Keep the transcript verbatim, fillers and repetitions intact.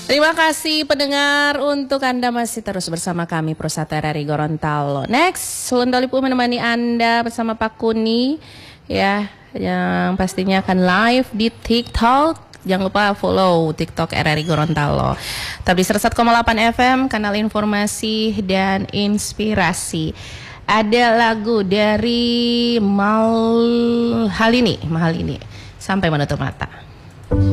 Terima kasih pendengar, untuk Anda masih terus bersama kami Prosata R R I Gorontalo. Next, Sundolipu menemani Anda bersama Pak Kuni ya, yang pastinya akan live di TikTok. Jangan lupa follow TikTok R R I Gorontalo. Tapi seratus satu koma delapan F M, kanal informasi dan inspirasi. Ada lagu dari Mal Halini, Mahalini, Sampai Menutup Mata.